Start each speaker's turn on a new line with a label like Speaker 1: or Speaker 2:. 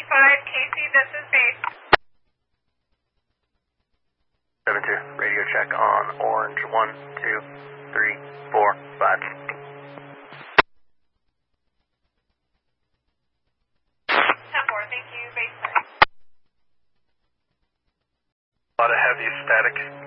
Speaker 1: Casey, this is base.
Speaker 2: 7-2, radio check on orange, 1, 2, 3, 4, 5.
Speaker 1: 10-4, thank you, base 3.
Speaker 2: A lot of heavy static.